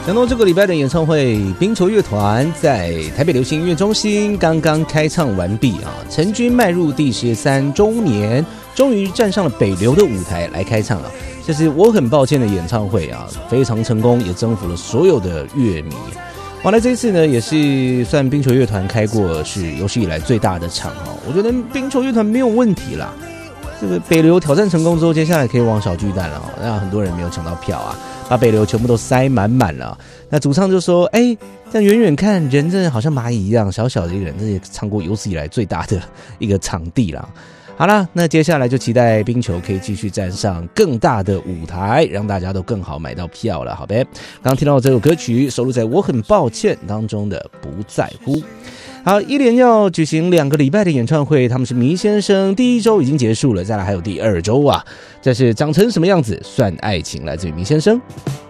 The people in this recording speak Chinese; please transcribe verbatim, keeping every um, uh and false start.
讲到这个礼拜的演唱会，冰球乐团在台北流行音乐中心刚刚开唱完毕啊，成军迈入第十三周年，终于站上了北流的舞台来开唱啊。这是我很抱歉的演唱会啊，非常成功，也征服了所有的乐迷。好，那这一次呢，也是算冰球乐团开过是有史以来最大的场哦。我觉得冰球乐团没有问题啦。这个北流挑战成功之后，接下来可以往小巨蛋了哦。那很多人没有抢到票啊，把北流全部都塞满满了。那主唱就说：“哎，但远远看人真的好像蚂蚁一样，小小的一个人，这也唱过有史以来最大的一个场地啦。”好啦，那接下来就期待冰球可以继续站上更大的舞台，让大家都更好买到票了，好呗。刚刚听到这首歌曲收录在《我很抱歉》当中的《不在乎》。好，一连要举行两个礼拜的演唱会，他们是迷先生，第一周已经结束了，再来还有第二周啊，这是长成什么样子？算爱情，来自于迷先生。